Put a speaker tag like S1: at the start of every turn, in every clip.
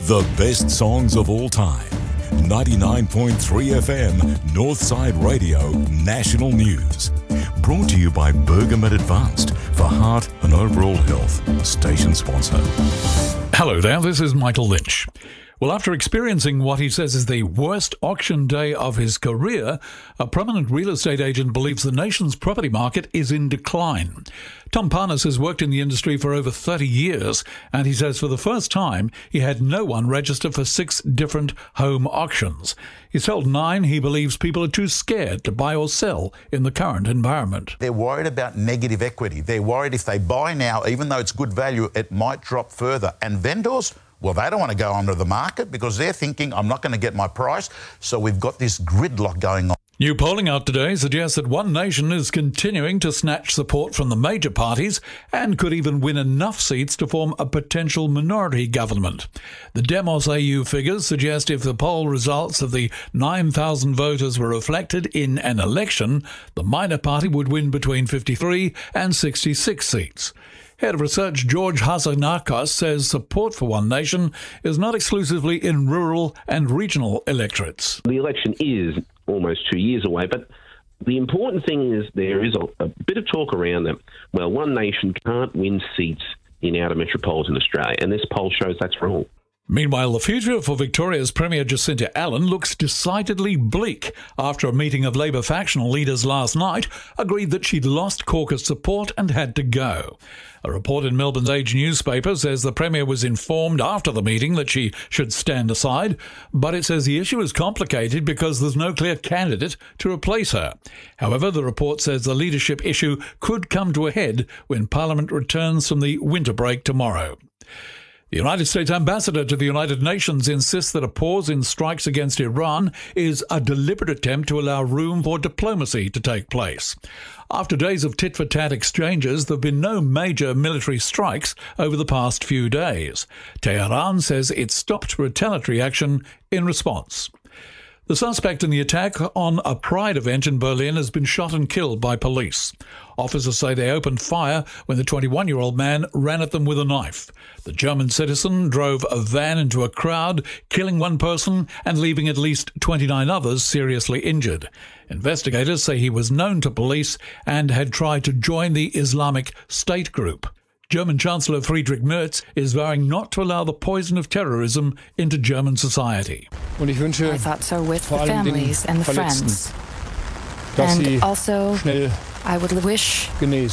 S1: The best songs of all time. 99.3 FM, Northside Radio, National News. Brought to you by Bergamet Advanced for heart and overall health. Station sponsor.
S2: Hello there, this is Michael Lynch. Well, after experiencing what he says is the worst auction day of his career, a prominent real estate agent believes the nation's property market is in decline. Tom Parnas has worked in the industry for over 30 years, and he says for the first time he had no one register for 6 different home auctions. He's told Nine he believes people are too scared to buy or sell in the current environment.
S3: They're worried about negative equity. They're worried if they buy now, even though it's good value, it might drop further. And vendors, well, they don't want to go onto the market because they're thinking, I'm not going to get my price. So we've got this gridlock going on.
S2: New polling out today suggests that One Nation is continuing to snatch support from the major parties and could even win enough seats to form a potential minority government. The Demos AU figures suggest if the poll results of the 9,000 voters were reflected in an election, the minor party would win between 53 and 66 seats. Head of Research George Hatzanakos says support for One Nation is not exclusively in rural and regional electorates.
S4: The election is almost 2 years away, but the important thing is there is a bit of talk around that, well, One Nation can't win seats in outer metropolitan Australia, and this poll shows that's wrong.
S2: Meanwhile, the future for Victoria's Premier Jacinta Allen looks decidedly bleak after a meeting of Labor factional leaders last night agreed that she'd lost caucus support and had to go. A report in Melbourne's Age newspaper says the Premier was informed after the meeting that she should stand aside, but it says the issue is complicated because there's no clear candidate to replace her. However, the report says the leadership issue could come to a head when Parliament returns from the winter break tomorrow. The United States ambassador to the United Nations insists that a pause in strikes against Iran is a deliberate attempt to allow room for diplomacy to take place. After days of tit-for-tat exchanges, there have been no major military strikes over the past few days. Tehran says it stopped retaliatory action in response. The suspect in the attack on a Pride event in Berlin has been shot and killed by police. Officers say they opened fire when the 21-year-old man ran at them with a knife. The German citizen drove a van into a crowd, killing one person and leaving at least 29 others seriously injured. Investigators say he was known to police and had tried to join the Islamic State group. German Chancellor Friedrich Merz is vowing not to allow the poison of terrorism into German society.
S5: My thoughts are with the families and the friends. And also, I would wish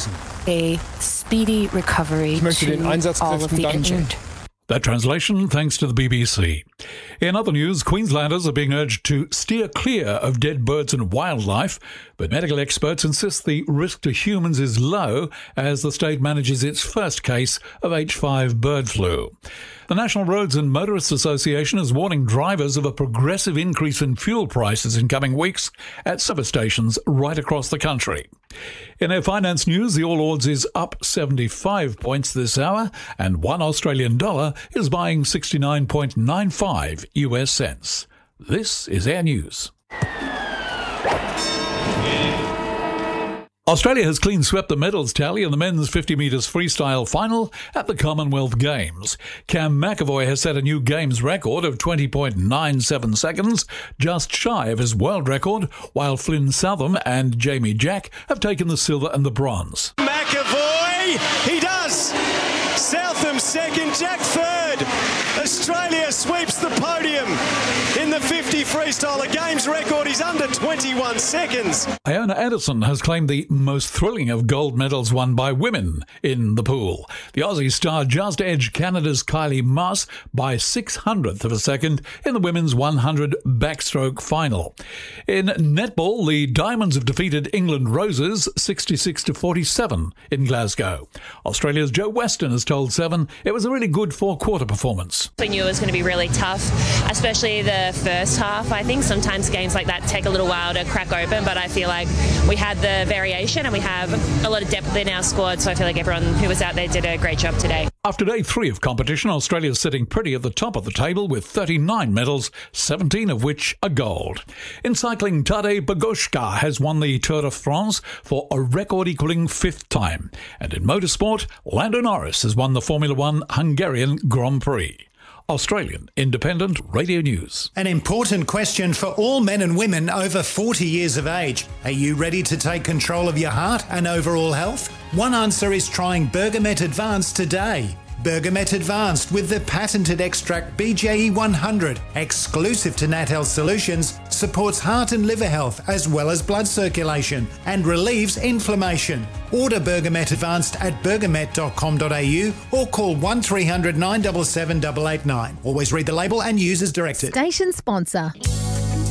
S5: a speedy recovery to all of the injured.
S2: That translation thanks to the BBC. In other news, Queenslanders are being urged to steer clear of dead birds and wildlife, but medical experts insist the risk to humans is low as the state manages its first case of H5 bird flu. The National Roads and Motorists Association is warning drivers of a progressive increase in fuel prices in coming weeks at service stations right across the country. In our finance news, the All Ords is up 75 points this hour, and $1 Australian dollar is buying 69.95 US cents. This is Air News. Australia has clean swept the medals tally in the men's 50 metres freestyle final at the Commonwealth Games. Cam McAvoy has set a new Games record of 20.97 seconds, just shy of his world record, while Flynn Southam and Jamie Jack have taken the silver and the bronze.
S6: McAvoy, he does! Southam second, Jack third. Australia sweeps the podium in the 50 freestyle. A Games record is under 21 seconds.
S2: Iona Anderson has claimed the most thrilling of gold medals won by women in the pool. The Aussie star just edged Canada's Kylie Masse by 600th of a second in the women's 100 backstroke final. In netball, the Diamonds have defeated England Roses 66-47 in Glasgow. Australia's Joe Weston has told Seven it was a really good four-quarter performance.
S7: We knew it was going to be really tough, especially the first half. I think sometimes games like that take a little while to crack open, but I feel like we had the variation and we have a lot of depth in our squad, so I feel like everyone who was out there did a great job today.
S2: After day 3 of competition, Australia is sitting pretty at the top of the table with 39 medals, 17 of which are gold. In cycling, Tadej Pogačar has won the Tour de France for a record-equalling 5th time. And in motorsport, Lando Norris has won the Formula One Hungarian Grand Prix. Australian Independent Radio News.
S8: An important question for all men and women over 40 years of age. Are you ready to take control of your heart and overall health? One answer is trying Bergamet Advanced today. Bergamet Advanced with the patented extract BJE 100, exclusive to Nat Health Solutions, supports heart and liver health as well as blood circulation and relieves inflammation. Order Bergamet Advanced at bergamet.com.au or call 1300 977 889. Always read the label and use as directed.
S9: Station sponsor.